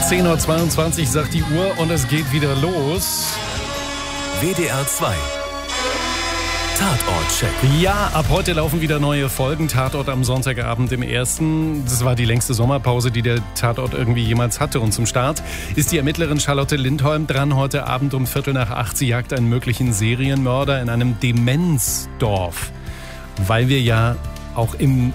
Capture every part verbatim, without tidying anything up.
zehn Uhr zweiundzwanzig sagt die Uhr und es geht wieder los. W D R zwei Tatort-Check. Ja, ab heute laufen wieder neue Folgen. Tatort am Sonntagabend im ersten. Das war die längste Sommerpause, die der Tatort irgendwie jemals hatte. Und zum Start ist die Ermittlerin Charlotte Lindholm dran. Heute Abend um Viertel nach acht. Sie jagt einen möglichen Serienmörder in einem Demenzdorf. Weil wir ja auch im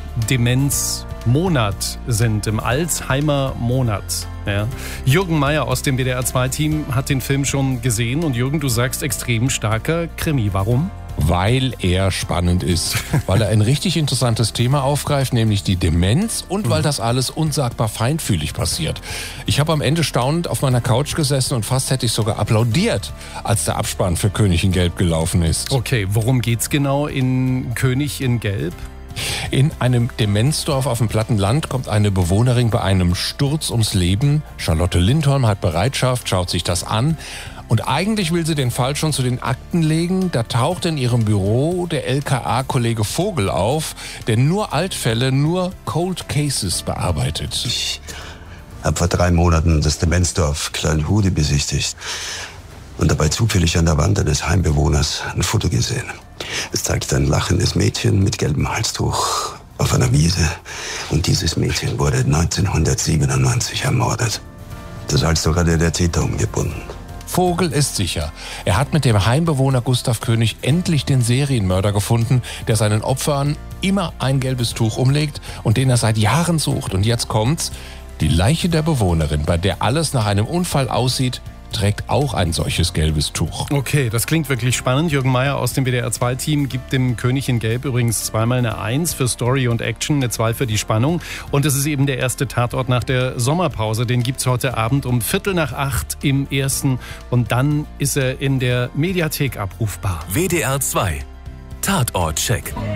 Demenzmonat sind, im Alzheimer-Monat. Ja. Jürgen Meier aus dem W D R zwei Team hat den Film schon gesehen. Und Jürgen, du sagst, extrem starker Krimi. Warum? Weil er spannend ist, weil er ein richtig interessantes Thema aufgreift, nämlich die Demenz, und weil das alles unsagbar feinfühlig passiert. Ich habe am Ende staunend auf meiner Couch gesessen und fast hätte ich sogar applaudiert, als der Abspann für König in Gelb gelaufen ist. Okay, worum geht's genau in König in Gelb? In einem Demenzdorf auf dem platten Land kommt eine Bewohnerin bei einem Sturz ums Leben. Charlotte Lindholm hat Bereitschaft, schaut sich das an. Und eigentlich will sie den Fall schon zu den Akten legen. Da taucht in ihrem Büro der L K A-Kollege Vogel auf, der nur Altfälle, nur Cold Cases bearbeitet. Ich habe vor drei Monaten das Demenzdorf Kleinhude besichtigt und dabei zufällig an der Wand eines Heimbewohners ein Foto gesehen. Es zeigt ein lachendes Mädchen mit gelbem Halstuch auf einer Wiese. Und dieses Mädchen wurde neunzehnhundertsiebenundneunzig ermordet. Das Halstuch hatte der Täter umgebunden. Vogel ist sicher. Er hat mit dem Heimbewohner Gustav König endlich den Serienmörder gefunden, der seinen Opfern immer ein gelbes Tuch umlegt und den er seit Jahren sucht. Und jetzt kommt's. Die Leiche der Bewohnerin, bei der alles nach einem Unfall aussieht, trägt auch ein solches gelbes Tuch. Okay, das klingt wirklich spannend. Jürgen Meier aus dem W D R zwei Team gibt dem König in Gelb übrigens zweimal eine eins für Story und Action, eine zwei für die Spannung. Und es ist eben der erste Tatort nach der Sommerpause. Den gibt's heute Abend um Viertel nach acht im ersten. Und dann ist er in der Mediathek abrufbar. W D R zwei Tatort-Check.